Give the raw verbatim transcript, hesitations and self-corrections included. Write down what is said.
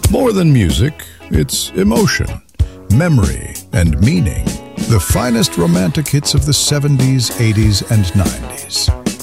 More than music, it's emotion, memory, and meaning. The finest romantic hits of the seventies, eighties, and nineties.